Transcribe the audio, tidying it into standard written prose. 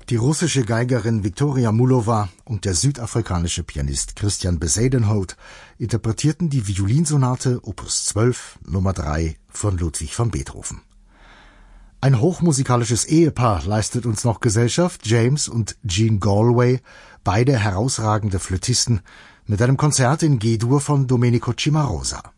Die russische Geigerin Viktoria Mullova und der südafrikanische Pianist Christian Bezuidenhout interpretierten die Violinsonate Opus 12 Nummer 3 von Ludwig van Beethoven. Ein hochmusikalisches Ehepaar leistet uns noch Gesellschaft, James und Jean Galway, beide herausragende Flötisten, mit einem Konzert in G-Dur von Domenico Cimarosa.